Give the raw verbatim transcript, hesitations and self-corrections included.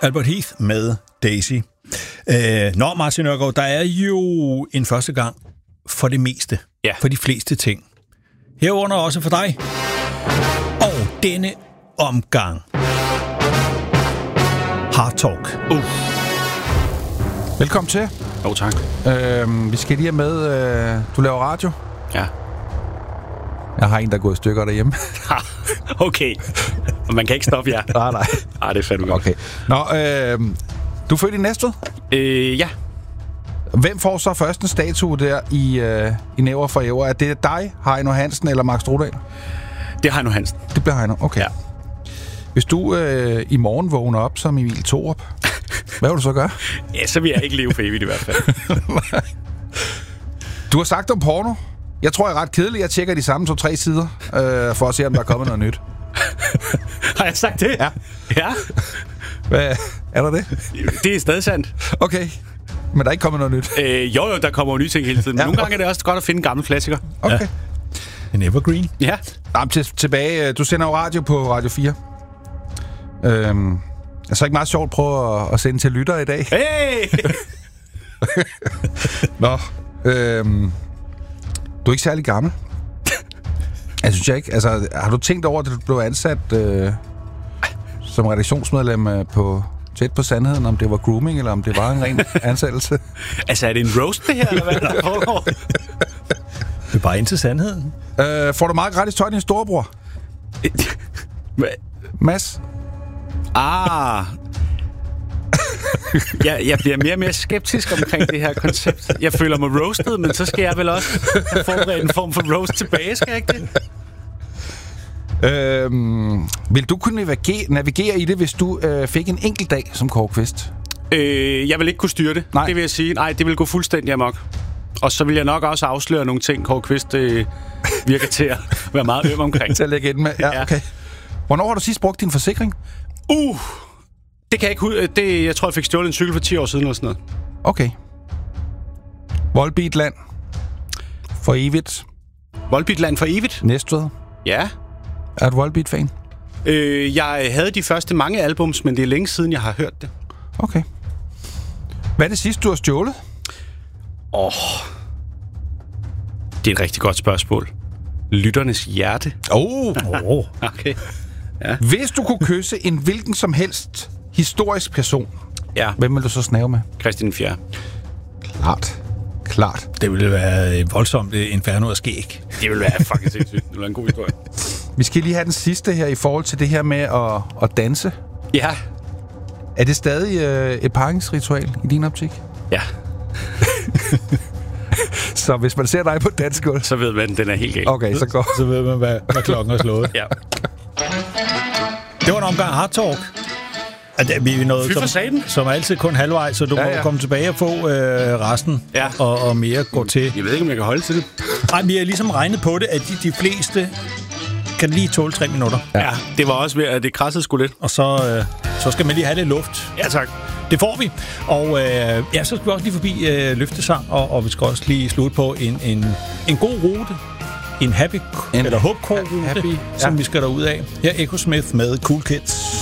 Albert Heath med Daisy. Øh, nå, Martin Nørgaard, der er jo en første gang for det meste. Ja. For de fleste ting. Herunder også for dig. Og denne omgang. Hard Talk. Uh. Velkommen til. Jo, tak. Øh, vi skal lige have med... Øh, du laver radio? Ja. Jeg har en, der går i stykker derhjemme. Okay. Man kan ikke stoppe jer. Nej, nej. Nej, det er fandme godt. Okay. Nå, øh, du er født i Næstved? Øh, ja. Hvem får så først en statue der i, øh, i Næver for Æver? Er det dig, Heino Hansen eller Mark Strudal? Det er Heino Hansen. Det bliver Heino, okay. Ja. Hvis du øh, i morgen vågner op som Emil Thorup, hvad vil du så gøre? Ja, så vil jeg ikke leve for evigt i hvert fald. Du har sagt om porno. Jeg tror, jeg er ret kedelig. Jeg tjekker de samme to-tre sider, øh, for at se, om der er kommet noget nyt. Har jeg sagt det? Ja. Ja. Hvad, er der det? Det er stadig sandt. Okay. Men der er ikke kommet noget nyt? Øh, jo, jo, der kommer jo nye ting hele tiden. Men ja, nogle gange okay. er det også godt at finde en gammel klassiker. Okay. Ja. En evergreen. Ja. Jamen, til, tilbage. Du sender jo radio på Radio fire. Øhm, er så ikke meget sjovt at prøve at, at sende til lytter i dag? Hey! Nå. Øhm, du er ikke særlig gammel. Jeg synes jeg ikke. Altså, har du tænkt over, at du blev ansat øh, som redaktionsmedlem øh, på Tæt på Sandheden, om det var grooming, eller om det var en ren ansættelse? Altså, er det en roast, det her, eller hvad der foregår? Det er bare ind til sandheden. Øh, får du meget gratis tøj, din storebror? Mads? Ah... Jeg, jeg bliver mere og mere skeptisk omkring det her koncept. Jeg føler mig roasted, men så skal jeg vel også have forberedt en form for roast tilbage, skal jeg ikke det? Øhm, vil du kunne navigere, navigere i det, hvis du øh, fik en enkelt dag som Kåre Kvist? Øh, jeg vil ikke kunne styre det. Nej. Det vil jeg sige. Nej, det vil gå fuldstændig amok. Og så vil jeg nok også afsløre nogle ting, Kåre Kvist øh, virker til at være meget øm omkring. Til at lægge ind med. Ja, okay. Hvornår har du sidst brugt din forsikring? Uh! Det kan jeg ikke huske. Det, jeg tror, jeg fik stjålet en cykel for ti år siden eller sådan noget. Okay. Volbeat Land. For evigt. Volbeat Land for evigt? Næstved. Ja. Er du Volbeat-fan? Øh, jeg havde de første mange albums, men det er længe siden, jeg har hørt det. Okay. Hvad er det sidste, du har stjålet? Åh. Oh. Det er et rigtig godt spørgsmål. Lytternes hjerte. Oh. oh. Okay. Ja. Hvis du kunne kysse en hvilken som helst historisk person, ja. Hvem vil du så snave med? Christian den fjerde. Klart. Klart. Det ville være voldsomt inferno af skæg. Det ville være fucking sindssygt. Det ville være en god historie. Vi skal lige have den sidste her i forhold til det her med at, at danse. Ja. Er det stadig øh, et paringsritual i din optik? Ja. Så hvis man ser dig på dansegulv, så ved man, at den er helt galt. Okay, så går. Så ved man, hvad, hvad klokken er slået. Ja. Det var en omgang Hard Talk. Vi er noget, som, som er altid kun halvvejs, så du ja, ja. må komme tilbage og få øh, resten ja. og, og mere gå til. Jeg ved ikke, om jeg kan holde til det. Nej, vi har ligesom regnet på det, at de, de fleste kan lige tåle tre minutter. Ja, ja, det var også ved, at det krassede sgu lidt. Og så, øh, så skal man lige have lidt luft. Ja, tak. Det får vi. Og øh, ja, så skal vi også lige forbi øh, løftesang, og, og vi skal også lige slutte på en, en, en god rute. En happy, en eller hope-core rute, happy, ja. som vi skal derud af. Her er Echo Smith med Cool Kids.